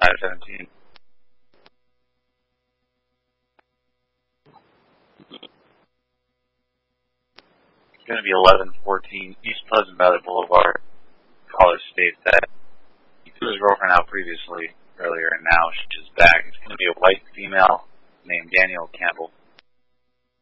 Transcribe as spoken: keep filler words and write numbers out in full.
five seventeen. It's going to be eleven fourteen East Pleasant Valley Boulevard. Caller states that he threw his girlfriend out previously, earlier, and now she's back. It's going to be a white female named Danielle Campbell.